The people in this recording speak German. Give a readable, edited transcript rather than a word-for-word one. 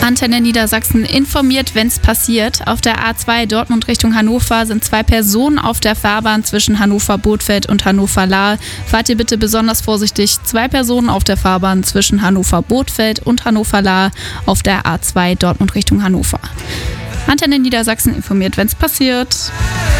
Antenne Niedersachsen informiert, wenn es passiert. Auf der A2 Dortmund Richtung Hannover sind 2 Personen auf der Fahrbahn zwischen Hannover-Bothfeld und Hannover-Lahr. Fahrt ihr bitte besonders vorsichtig. 2 Personen auf der Fahrbahn zwischen Hannover-Bothfeld und Hannover-Lahr auf der A2 Dortmund Richtung Hannover. Antenne Niedersachsen informiert, wenn es passiert.